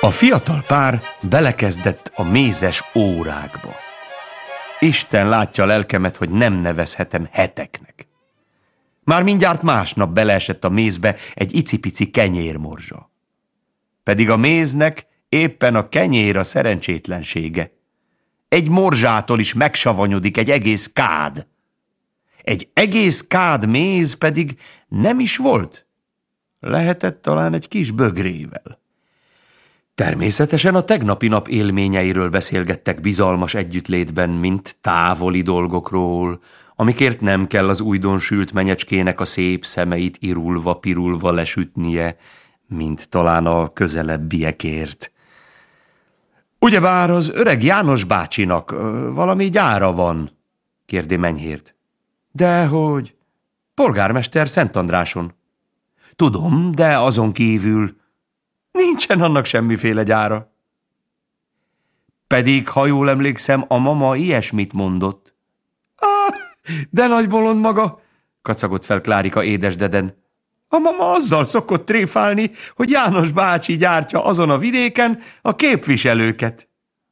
A fiatal pár belekezdett a mézes órákba. Isten látja lelkemet, hogy nem nevezhetem heteknek. Már mindjárt másnap beleesett a mézbe egy icipici kenyérmorzsa. Pedig a méznek éppen a kenyér a szerencsétlensége. Egy morzsától is megsavanyodik egy egész kád. Egy egész kád méz pedig nem is volt. Lehetett talán egy kis bögrével. Természetesen a tegnapi nap élményeiről beszélgettek bizalmas együttlétben, mint távoli dolgokról, amikért nem kell az újdonsült menyecskének a szép szemeit irulva-pirulva lesütnie, mint talán a közelebbiekért. Ugyebár az öreg János bácsinak valami gyára van, kérdé Menyhért. Dehogy, polgármester Szentandráson. Tudom, de azon kívül nincsen annak semmiféle gyára. Pedig, ha jól emlékszem, a mama ilyesmit mondott. De nagy bolond maga, kacagott fel Klárika édesdeden. A mama azzal szokott tréfálni, hogy János bácsi gyártja azon a vidéken a képviselőket.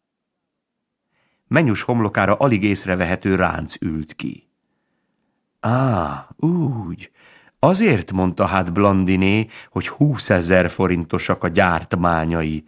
Menyus homlokára alig észrevehető ránc ült ki. Úgy. Azért mondta hát Blandiné, hogy 20 000 forintosak a gyártmányai.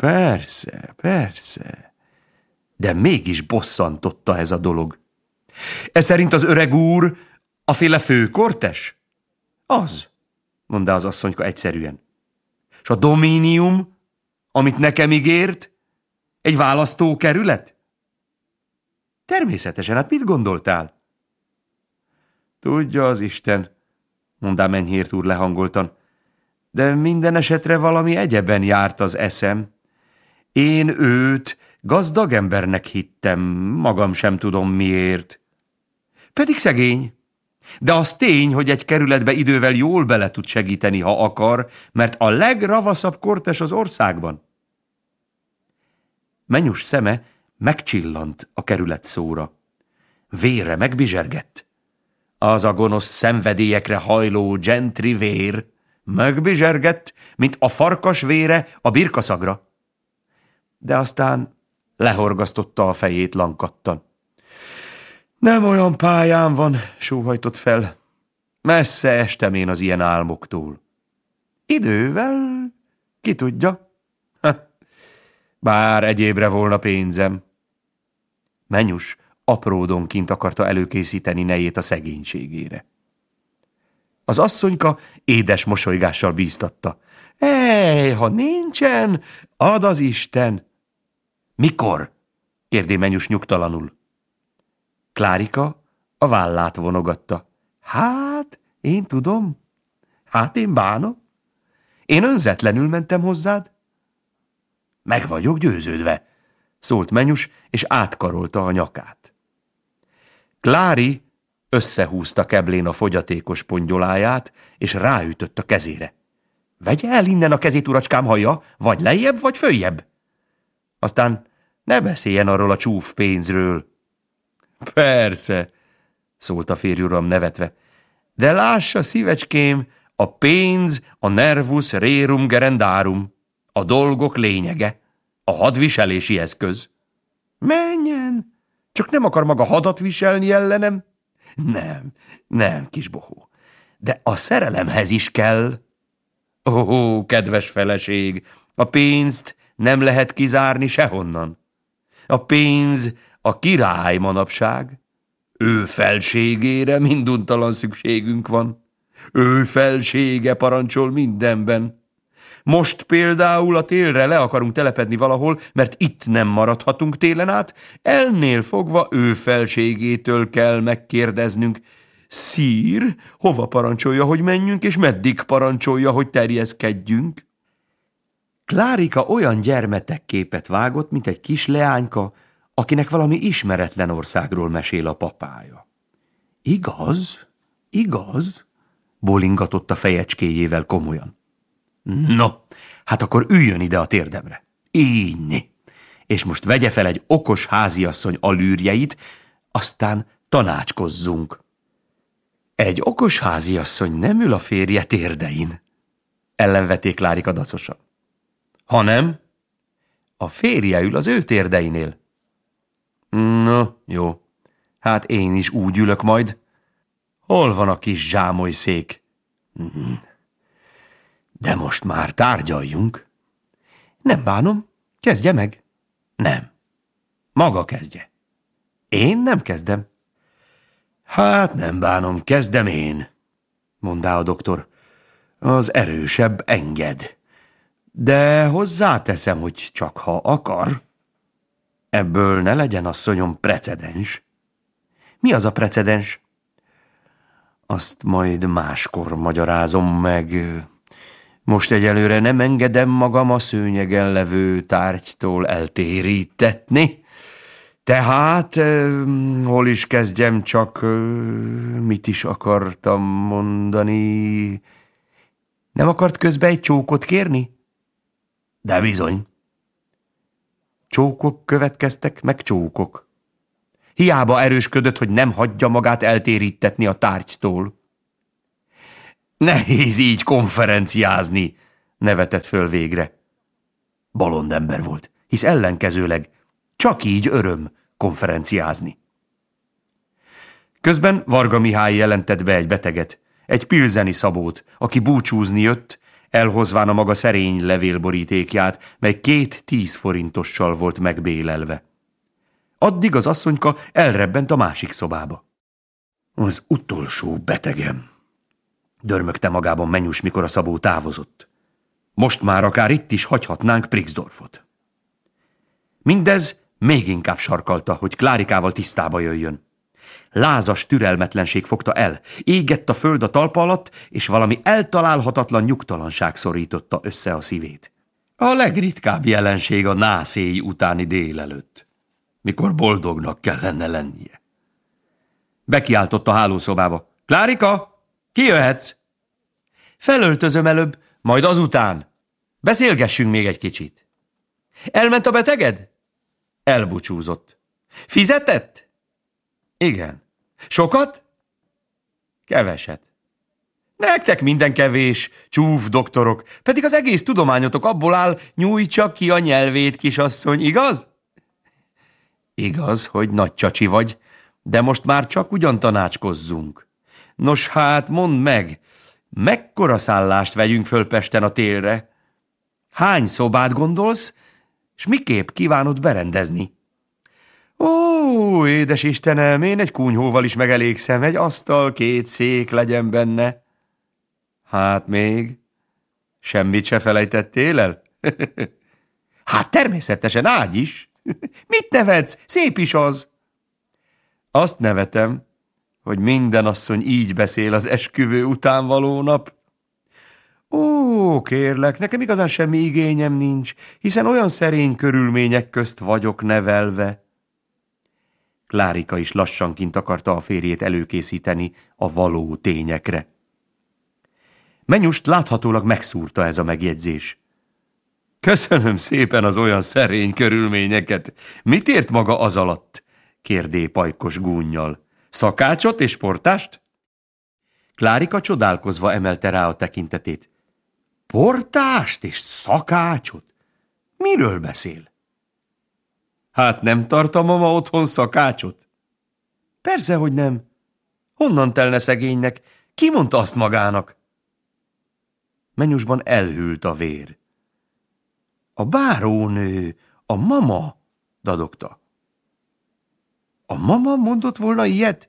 Persze. De mégis bosszantotta ez a dolog. Ez szerint az öreg úr a féle főkortes? Az, mondta az asszonyka egyszerűen. S a domínium, amit nekem ígért, egy választókerület? Természetesen, hát mit gondoltál? Tudja az Isten, mondá Menyhért úr lehangoltan, de minden esetre valami egyeben járt az eszem. Én őt gazdag embernek hittem, magam sem tudom miért. Pedig szegény. De az tény, hogy egy kerületbe idővel jól bele tud segíteni, ha akar, mert a legravaszabb kortes az országban. Menyus szeme megcsillant a kerület szóra. Vére megbizsergett. Az a gonosz szenvedélyekre hajló gentry vér megbizsergett, mint a farkas vére a birkaszagra. De aztán lehorgasztotta a fejét lankadtan. Nem olyan pályán van, sóhajtott fel. Messze estem én az ilyen álmoktól. Idővel, ki tudja? Bár egyébre volna pénzem. Menyus apródonként akarta előkészíteni nejét a szegénységére. Az asszonyka édes mosolygással bíztatta. Ha nincsen, ad az Isten. Mikor? kérdé Menyus nyugtalanul. Klárika a vállát vonogatta. Hát, én tudom. Hát, én bánom. Én önzetlenül mentem hozzád. Meg vagyok győződve, szólt Menyus, és átkarolta a nyakát. Klári összehúzta keblén a fogyatékos pongyoláját, és ráütött a kezére. Vegye el innen a kezét, uracskám, hallja, vagy lejjebb, vagy följebb. Aztán ne beszéljen arról a csúf pénzről. Persze, szólt a férjuram nevetve, de lássa, szívecském, a pénz a nervus rerum gerendarum, a dolgok lényege, a hadviselési eszköz. Menjen, csak nem akar maga hadat viselni ellenem? Nem, kis bohó, de a szerelemhez is kell. Ó, kedves feleség, a pénzt nem lehet kizárni sehonnan. A pénz a király manapság. Ő felségére minduntalan szükségünk van. Ő felsége parancsol mindenben. Most például a télre le akarunk telepedni valahol, mert itt nem maradhatunk télen át, ennél fogva ő felségétől kell megkérdeznünk. Szír, hova parancsolja, hogy menjünk, és meddig parancsolja, hogy terjeszkedjünk? Klárika olyan gyermetekképet vágott, mint egy kis leányka, akinek valami ismeretlen országról mesél a papája. Igaz, bólingatott a fejecskéjével komolyan. No, hát akkor üljön ide a térdemre. Így. És most vegye fel egy okos háziasszony alűrjeit, aztán tanácskozzunk. Egy okos háziasszony nem ül a férje térdein, ellenvették Klárika dacosan. Hanem, A férje ül az ő térdeinél. No, jó. Hát én is úgy ülök majd. Hol van a kis zsámolyszék? De most már tárgyaljunk. Nem bánom, kezdje meg. Nem. Maga kezdje. Én nem kezdem. Hát nem bánom, kezdem én, mondá a doktor. Az erősebb enged. De hozzáteszem, hogy csak ha akar. Ebből ne legyen, asszonyom, precedens. Mi az a precedens? Azt majd máskor magyarázom meg. Most egyelőre nem engedem magam a szőnyegen levő tárgytól eltérítetni. Tehát, hol is kezdjem, csak mit is akartam mondani? Nem akart közbe egy csókot kérni? De bizony. Csókok következtek, meg csókok. Hiába erősködött, hogy nem hagyja magát eltérítetni a tárgytól. Nehéz így konferenciázni, nevetett föl végre. Bolond ember volt, hisz ellenkezőleg csak így öröm konferenciázni. Közben Varga Mihály jelentett be egy beteget, egy Pilzeni Szabót, aki búcsúzni jött, elhozván a maga szerény levélborítékját, mely 2 10 forintossal volt megbélelve. Addig az asszonyka elrebbent a másik szobába. Az utolsó betegem, dörmögte magában Menyus, mikor a Szabó távozott. Most már akár itt is hagyhatnánk Prixdorfot. Mindez még inkább sarkalta, hogy Klárikával tisztába jöjjön. Lázas türelmetlenség fogta el, égett a föld a talpa alatt, és valami eltalálhatatlan nyugtalanság szorította össze a szívét. A legritkább jelenség a nászéj utáni délelőtt, mikor boldognak kellene lennie. Bekiáltott a hálószobába. Klárika, kijöhetsz? Felöltözöm előbb, majd azután. Beszélgessünk még egy kicsit. Elment a beteged? Elbúcsúzott. Fizetett? Igen. Sokat? Keveset. Nektek minden kevés, csúf doktorok, pedig az egész tudományotok abból áll, nyújtsa ki a nyelvét, kisasszony, igaz? Igaz, hogy nagy csacsi vagy, de most már csak ugyan tanácskozzunk. Nos hát, mondd meg, mekkora szállást vegyünk föl Pesten a télre? Hány szobát gondolsz, s miképp kívánod berendezni? Ó, édes Istenem, én egy kunyhóval is megelégszem, egy asztal, 2 szék legyen benne. Hát még? Semmit se felejtettél el? Hát természetesen ágy is. Mit nevetsz? Szép is az. Azt nevetem, hogy minden asszony így beszél az esküvő után való nap. Ó, kérlek, nekem igazán semmi igényem nincs, hiszen olyan szerény körülmények közt vagyok nevelve. Klárika is lassanként akarta a férjét előkészíteni a való tényekre. Menyust láthatólag megszúrta ez a megjegyzés. Köszönöm szépen az olyan szerény körülményeket. Mit ért maga az alatt? Kérdé pajkos gúnnyal. Szakácsot és portást? Klárika csodálkozva emelte rá a tekintetét. Portást és szakácsot? Miről beszél? Hát nem tart a mama otthon szakácsot? Persze, hogy nem. Honnan telne szegénynek? Ki mondta azt magának? Menyusban elhűlt a vér. A bárónő, a mama, dadogta. A mama mondott volna ilyet?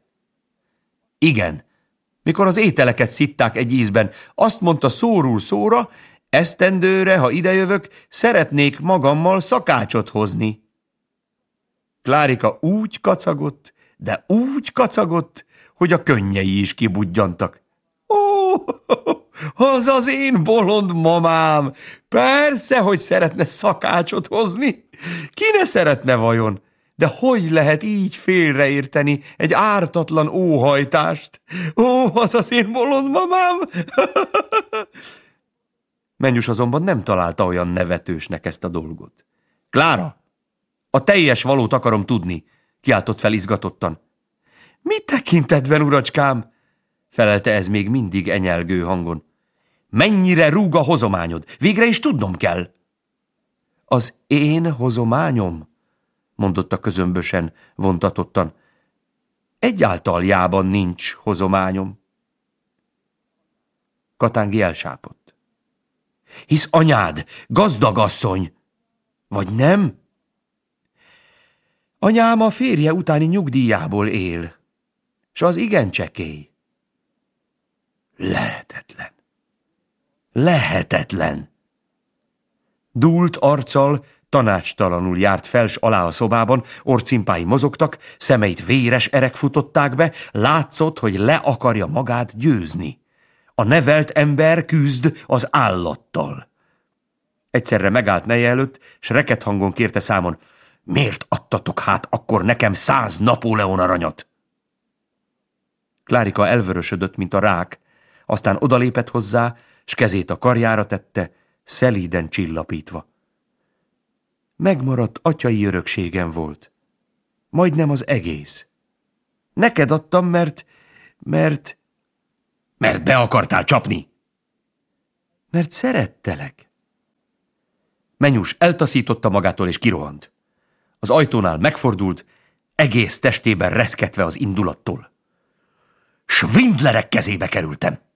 Igen, mikor az ételeket szitták egy ízben, azt mondta szóról szóra, esztendőre, ha idejövök, szeretnék magammal szakácsot hozni. Klárika úgy kacagott, de úgy kacagott, hogy a könnyei is kibudjantak. Ó, az az én bolond mamám! Persze, hogy szeretne szakácsot hozni. Ki ne szeretne vajon? De hogy lehet így félreérteni egy ártatlan óhajtást? Ó, az az én bolond mamám! Menyus azonban nem találta olyan nevetősnek ezt a dolgot. Klára! A teljes valót akarom tudni, kiáltott fel izgatottan. Mi tekintetben, uracskám? Felelte ez még mindig enyelgő hangon. Mennyire rúg a hozományod? Végre is tudnom kell. Az én hozományom, mondotta közömbösen, vontatottan. Egyáltaljában nincs hozományom. Katángi elsápadt. Hisz anyád gazdagasszony, vagy nem? Anyám a férje utáni nyugdíjából él, s az igen csekély. Lehetetlen. Lehetetlen. Dúlt arccal, tanácstalanul járt fels alá a szobában, orcimpái mozogtak, szemeit véres erek futották be, látszott, hogy le akarja magát győzni. A nevelt ember küzd az állattal. Egyszerre megállt neje előtt, s reket hangon kérte számon, miért adtatok hát akkor nekem 100 Napóleon aranyat? Klárika elvörösödött, mint a rák, aztán odalépett hozzá, s kezét a karjára tette, szelíden csillapítva. Megmaradt atyai örökségem volt. Majdnem az egész. Neked adtam, mert be akartál csapni. Mert szerettelek. Menyus eltaszította magától és kirohant. Az ajtónál megfordult, egész testében reszketve az indulattól. Svindlerek kezébe kerültem.